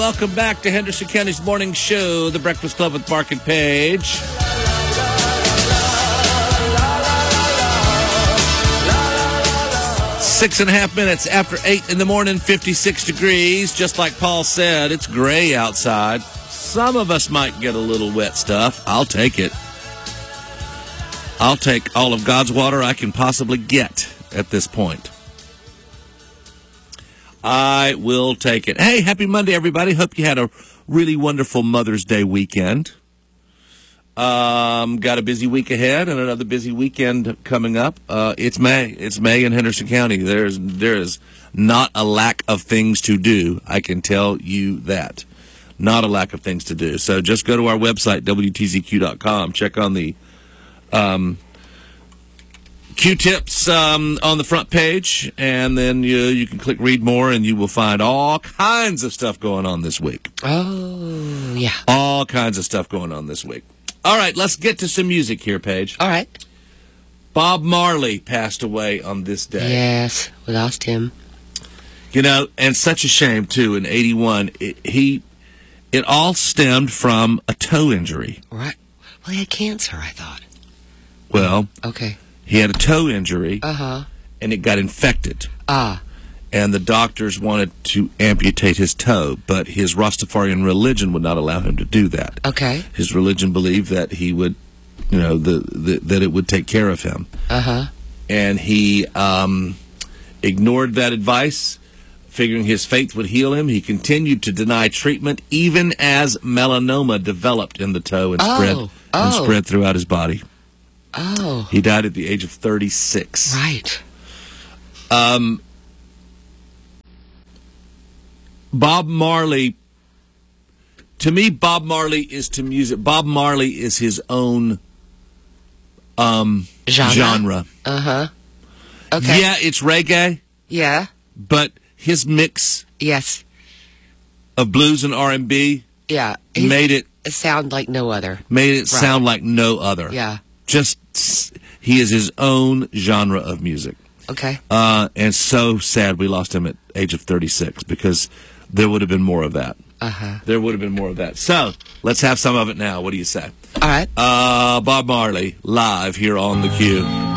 Welcome back to Henderson County's morning show, The Breakfast Club with Mark and Paige. 6.5 minutes after 8 in the morning, 56 degrees. Just like Paul said, it's gray outside. Some of us might get a little wet stuff. I'll take it. I'll take all of God's water I can possibly get at this point. I will take it. Hey, happy Monday, everybody. Hope you had a really wonderful Mother's Day weekend. Got a busy week ahead and another busy weekend coming up. It's May. It's May in Henderson County. There is not a lack of things to do. I can tell you that. Not a lack of things to do. So just go to our website, WTZQ.com. Check on the Q-tips on the front page, and then you can click read more, and you will find all kinds of stuff going on this week. Oh, yeah. All kinds of stuff going on this week. All right, let's get to some music here, Paige. All right. Bob Marley passed away on this day. Yes, we lost him. You know, and such a shame, too, in 81. It all stemmed from a toe injury. Right. Well, he had cancer, I thought. Well, okay. He had a toe injury, and it got infected. And the doctors wanted to amputate his toe, but his Rastafarian religion would not allow him to do that. Okay. His religion believed that he would, that it would take care of him. And he ignored that advice, figuring his faith would heal him. He continued to deny treatment, even as melanoma developed in the toe and spread throughout his body. Oh. He died at the age of 36. Right. Bob Marley, to me, Bob Marley is to music. Bob Marley is his own genre. Okay. Yeah, it's reggae. Yeah. But his mix Yes. of blues and R&B made it sound like no other. Made it sound like no other. Yeah. He is his own genre of music. Okay. And so sad we lost him at age of 36 because there would have been more of that. There would have been more of that. So let's have some of it now. What do you say? All right. Bob Marley live here on the Q.